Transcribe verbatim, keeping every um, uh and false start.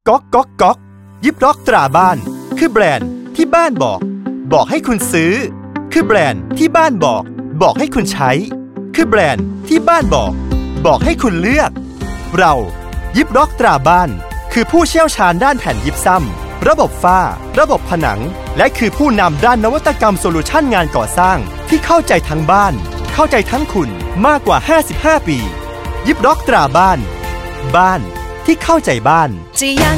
ก๊อกก๊อกก๊อกยิบล็อกตราบ้านคือแบรนด์ที่บ้านบอกบอกให้คุณซื้อคือแบรนด์ที่บ้านบอกบอกให้คุณใช้คือแบรนด์ที่บ้านบอกบอกให้คุณเลือกเรายิบล็อกตราบ้านคือผู้เชี่ยวชาญด้านแผ่นยิบซ้ำระบบฝ้าระบบผนังและคือผู้นำด้านนวัตกรรมโซลูชันงานก่อสร้างที่เข้าใจทั้งบ้านเข้าใจทั้งคุณมากกว่าห้าสิบห้าปียิบล็อกตราบ้านบ้านที่เข้าใจบ้านจะอย่าง